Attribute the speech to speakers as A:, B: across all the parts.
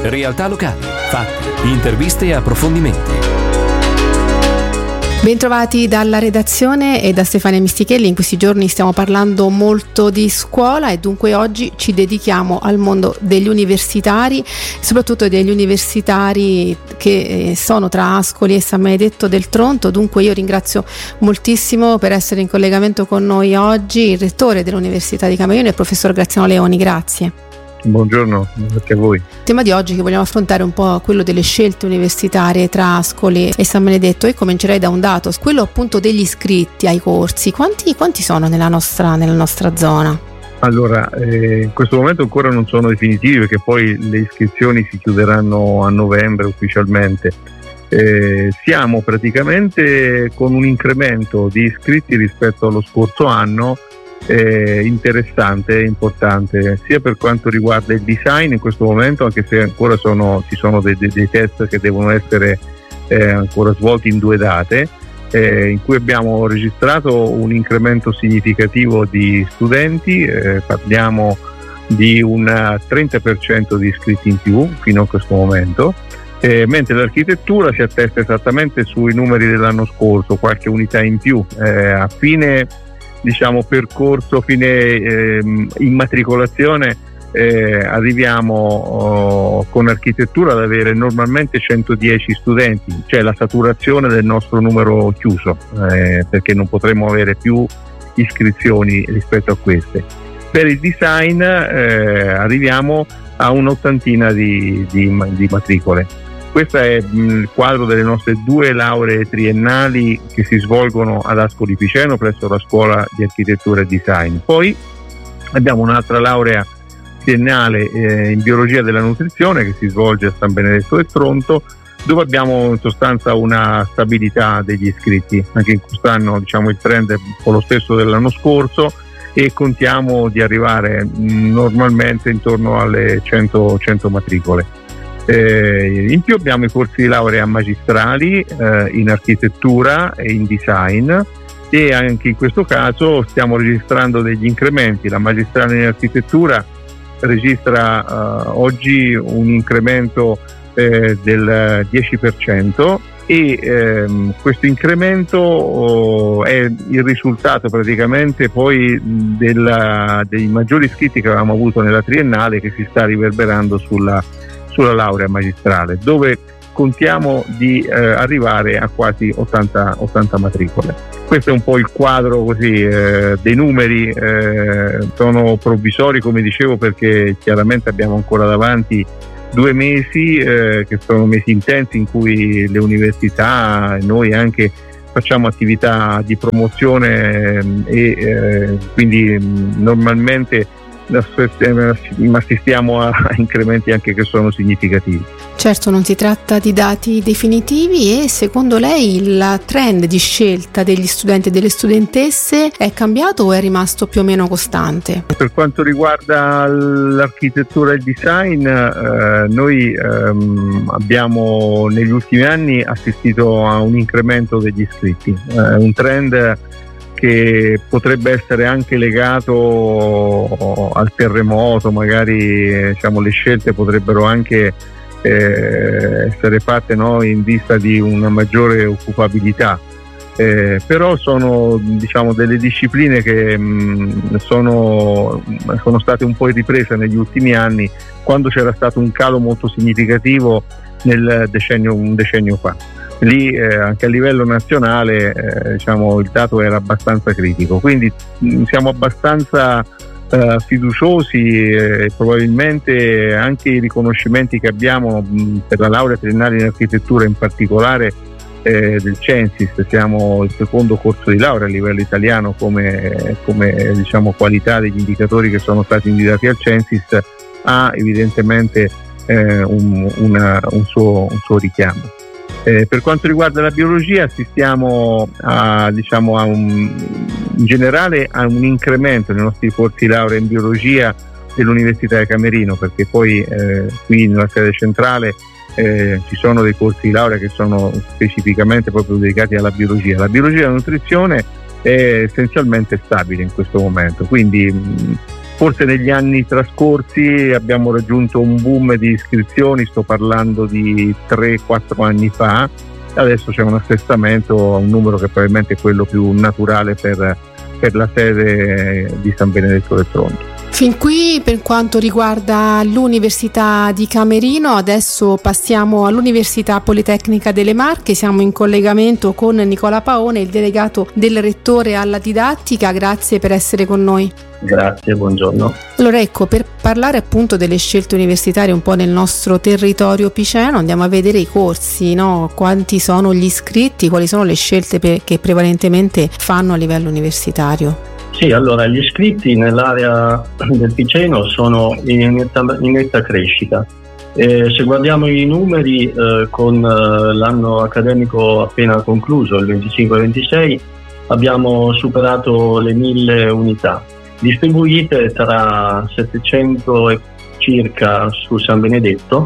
A: realtà locali, fatti, interviste e approfondimenti.
B: Bentrovati dalla redazione e da Stefania Mistichelli. In questi giorni stiamo parlando molto di scuola e dunque oggi ci dedichiamo al mondo degli universitari, soprattutto degli universitari che sono tra Ascoli e San Benedetto del Tronto. Dunque io ringrazio moltissimo per essere in collegamento con noi oggi il rettore dell'Università di Camerino, il professor Graziano Leoni. Grazie.
C: Buongiorno anche a voi.
B: Il tema di oggi che vogliamo affrontare è un po' quello delle scelte universitarie tra Ascoli e San Benedetto, e comincerei da un dato, quello appunto degli iscritti ai corsi. Quanti sono nella nostra zona?
C: Allora, in questo momento ancora non sono definitivi perché poi le iscrizioni si chiuderanno a novembre ufficialmente. Siamo praticamente con un incremento di iscritti rispetto allo scorso anno interessante e importante, sia per quanto riguarda il design in questo momento, anche se ancora ci sono dei test che devono essere ancora svolti in 2 date, in cui abbiamo registrato un incremento significativo di studenti, parliamo di un 30% di iscritti in più fino a questo momento, mentre l'architettura si attesta esattamente sui numeri dell'anno scorso, qualche unità in più. A fine percorso, fine immatricolazione, arriviamo con architettura ad avere normalmente 110 studenti, cioè la saturazione del nostro numero chiuso, perché non potremo avere più iscrizioni rispetto a queste. Per il design arriviamo a un'ottantina di matricole. Questo è il quadro delle nostre 2 lauree triennali che si svolgono ad Ascoli Piceno presso la Scuola di Architettura e Design. Poi abbiamo un'altra laurea triennale in Biologia della Nutrizione che si svolge a San Benedetto del Tronto, dove abbiamo in sostanza una stabilità degli iscritti. Anche in quest'anno il trend è un po' lo stesso dell'anno scorso e contiamo di arrivare normalmente intorno alle 100 matricole. In più abbiamo i corsi di laurea magistrali in architettura e in design, e anche in questo caso stiamo registrando degli incrementi. La magistrale in architettura registra oggi un incremento del 10%, e questo incremento è il risultato praticamente poi dei maggiori iscritti che avevamo avuto nella triennale, che si sta riverberando sulla laurea magistrale, dove contiamo di arrivare a quasi 80 matricole. Questo è un po' il quadro così dei numeri. Sono provvisori, come dicevo, perché chiaramente abbiamo ancora davanti 2 mesi che sono mesi intensi in cui le università e noi anche facciamo attività di promozione e quindi normalmente assistiamo a incrementi anche che sono significativi.
B: Certo, non si tratta di dati definitivi. E secondo lei il trend di scelta degli studenti e delle studentesse è cambiato o è rimasto più o meno costante?
C: Per quanto riguarda l'architettura e il design, noi abbiamo negli ultimi anni assistito a un incremento degli iscritti, un trend che potrebbe essere anche legato al terremoto, magari le scelte potrebbero anche essere fatte in vista di una maggiore occupabilità, però sono delle discipline che sono state un po' riprese negli ultimi anni, quando c'era stato un calo molto significativo un decennio fa. Lì anche a livello nazionale il dato era abbastanza critico, quindi siamo abbastanza fiduciosi, e probabilmente anche i riconoscimenti che abbiamo per la laurea triennale in architettura, in particolare del Censis, siamo il secondo corso di laurea a livello italiano come qualità degli indicatori che sono stati indicati al Censis, ha evidentemente un suo richiamo. Per quanto riguarda la biologia, assistiamo in generale a un incremento nei nostri corsi di laurea in biologia dell'Università di Camerino, perché poi qui nella sede centrale ci sono dei corsi di laurea che sono specificamente proprio dedicati alla biologia. La biologia e la nutrizione è essenzialmente stabile in questo momento, quindi Forse negli anni trascorsi abbiamo raggiunto un boom di iscrizioni, sto parlando di 3-4 anni fa, adesso c'è un assestamento a un numero che probabilmente è quello più naturale per la sede di San Benedetto del Tronto.
B: Fin qui per quanto riguarda l'Università di Camerino. Adesso passiamo all'Università Politecnica delle Marche. Siamo in collegamento con Nicola Paone, il delegato del Rettore alla didattica. Grazie per essere con noi.
D: Grazie, buongiorno.
B: Allora ecco, per parlare appunto delle scelte universitarie un po' nel nostro territorio piceno, andiamo a vedere i corsi, no? Quanti sono gli iscritti, quali sono le scelte che prevalentemente fanno a livello universitario?
D: Sì, allora gli iscritti nell'area del Piceno sono in netta crescita. Se guardiamo i numeri con l'anno accademico appena concluso, il 25-26, abbiamo superato le 1000 unità, distribuite tra 700 circa su San Benedetto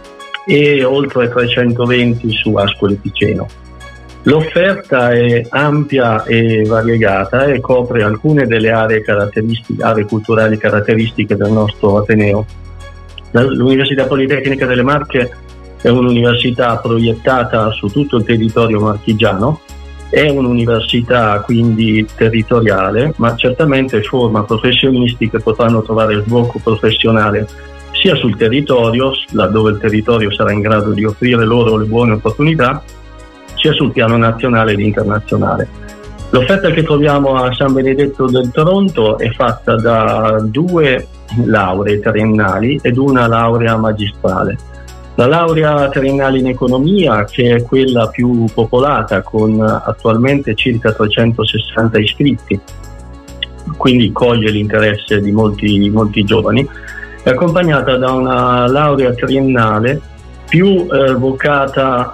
D: e oltre 320 su Ascoli Piceno. L'offerta è ampia e variegata e copre alcune delle aree culturali caratteristiche del nostro Ateneo. L'Università Politecnica delle Marche è un'università proiettata su tutto il territorio marchigiano, è un'università quindi territoriale, ma certamente forma professionisti che potranno trovare sbocco professionale sia sul territorio, laddove il territorio sarà in grado di offrire loro le buone opportunità, sia sul piano nazionale ed internazionale. L'offerta che troviamo a San Benedetto del Tronto è fatta da 2 lauree triennali ed una laurea magistrale. La laurea triennale in economia, che è quella più popolata, con attualmente circa 360 iscritti, quindi coglie l'interesse di molti giovani, è accompagnata da una laurea triennale più vocata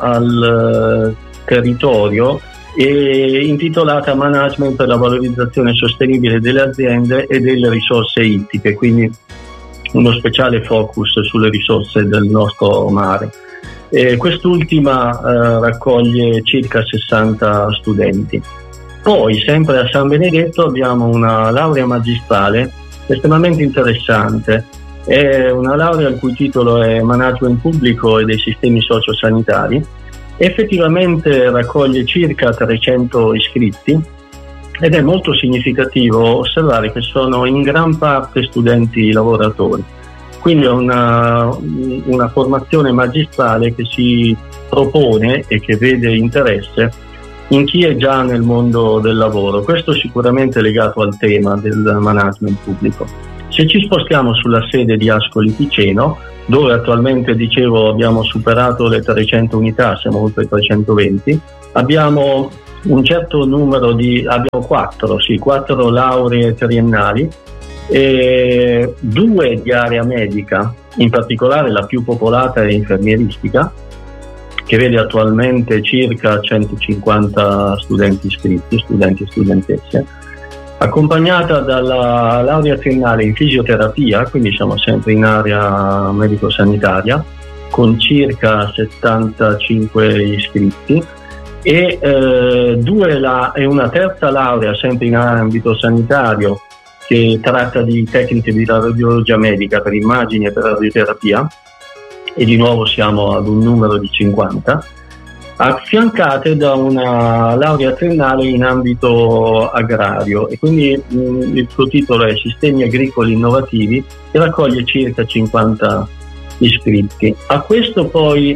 D: al territorio e intitolata Management per la valorizzazione sostenibile delle aziende e delle risorse ittiche, quindi uno speciale focus sulle risorse del nostro mare. Quest'ultima raccoglie circa 60 studenti. Poi, sempre a San Benedetto, abbiamo una laurea magistrale estremamente interessante. È una laurea il cui titolo è Management pubblico e dei sistemi sociosanitari. Effettivamente raccoglie circa 300 iscritti ed è molto significativo osservare che sono in gran parte studenti lavoratori, quindi è una formazione magistrale che si propone e che vede interesse in chi è già nel mondo del lavoro. Questo sicuramente legato al tema del management pubblico. Se ci spostiamo sulla sede di Ascoli Piceno, dove attualmente, dicevo, abbiamo superato le 300 unità, siamo oltre 320, abbiamo un certo numero abbiamo 4 lauree triennali e 2 di area medica, in particolare la più popolata è infermieristica, che vede attualmente circa 150 studenti iscritti, studenti e studentesse, accompagnata dalla laurea triennale in fisioterapia, quindi siamo sempre in area medico-sanitaria, con circa 75 iscritti, e una terza laurea sempre in ambito sanitario che tratta di tecniche di radiologia medica per immagini e per radioterapia, e di nuovo siamo ad un numero di 50, affiancate da una laurea triennale in ambito agrario, e quindi il suo titolo è Sistemi agricoli innovativi e raccoglie circa 50 iscritti. A questo poi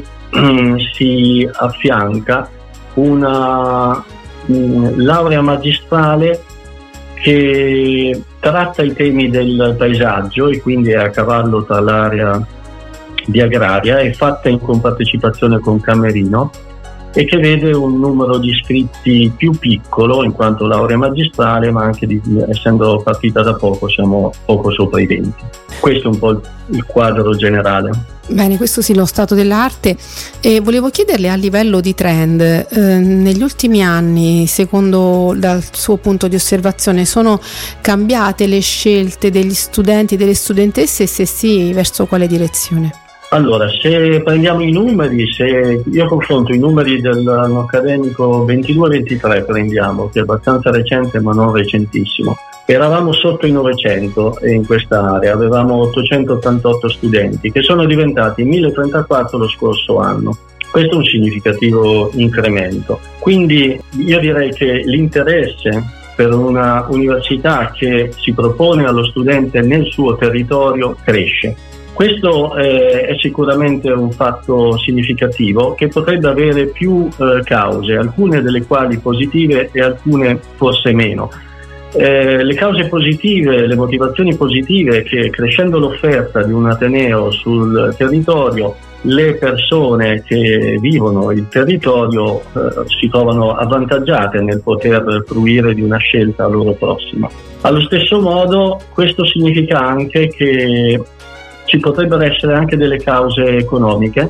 D: si affianca una laurea magistrale che tratta i temi del paesaggio e quindi è a cavallo tra l'area di agraria, è fatta in compartecipazione con Camerino e che vede un numero di iscritti più piccolo in quanto laurea magistrale, ma anche essendo partita da poco siamo poco sopra i 20. Questo è un po' il quadro generale.
B: Bene, questo sì, lo stato dell'arte. E volevo chiederle a livello di trend, negli ultimi anni, secondo dal suo punto di osservazione, sono cambiate le scelte degli studenti e delle studentesse, e se sì, verso quale direzione?
D: Allora, se prendiamo i numeri, se io confronto i numeri dell'anno accademico 22-23, prendiamo, che è abbastanza recente ma non recentissimo, eravamo sotto i 900 in questa area, avevamo 888 studenti che sono diventati 1034 lo scorso anno. Questo è un significativo incremento. Quindi io direi che l'interesse per una università che si propone allo studente nel suo territorio cresce. Questo è sicuramente un fatto significativo che potrebbe avere più cause, alcune delle quali positive e alcune forse meno. Le cause positive, le motivazioni positive, che crescendo l'offerta di un ateneo sul territorio, le persone che vivono il territorio si trovano avvantaggiate nel poter fruire di una scelta loro prossima. Allo stesso modo, questo significa anche che ci potrebbero essere anche delle cause economiche,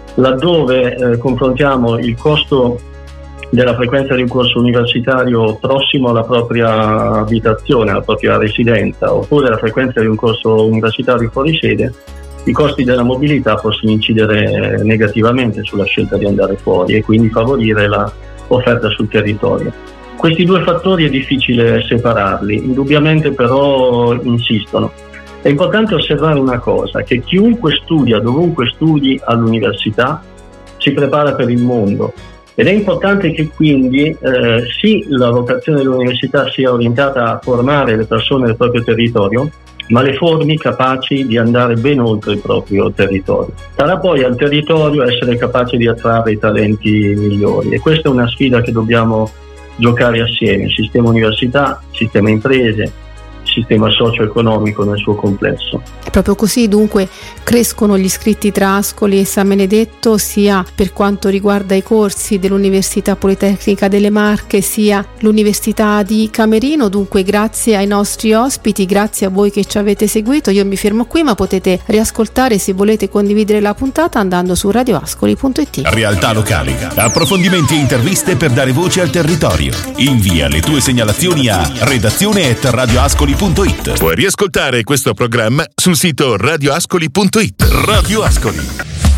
D: laddove confrontiamo il costo della frequenza di un corso universitario prossimo alla propria abitazione, alla propria residenza, oppure la frequenza di un corso universitario fuori sede. I costi della mobilità possono incidere negativamente sulla scelta di andare fuori e quindi favorire l'offerta sul territorio. Questi due fattori è difficile separarli, indubbiamente però insistono. È importante osservare una cosa, che chiunque studia, dovunque studi all'università, si prepara per il mondo. Ed è importante che quindi sì, la vocazione dell'università sia orientata a formare le persone del proprio territorio, ma le formi capaci di andare ben oltre il proprio territorio. Sarà poi al territorio essere capace di attrarre i talenti migliori, e questa è una sfida che dobbiamo giocare assieme: sistema università, sistema imprese, sistema socio-economico nel suo complesso.
B: È proprio così, dunque crescono gli iscritti tra Ascoli e San Benedetto, sia per quanto riguarda i corsi dell'Università Politecnica delle Marche sia l'Università di Camerino. Dunque grazie ai nostri ospiti, grazie a voi che ci avete seguito. Io mi fermo qui, ma potete riascoltare, se volete condividere la puntata, andando su radioascoli.it.
E: Realtà locali, approfondimenti e interviste per dare voce al territorio. Invia le tue segnalazioni a redazione@radioascoli.it. Puoi riascoltare questo programma sul sito radioascoli.it. Radio Ascoli.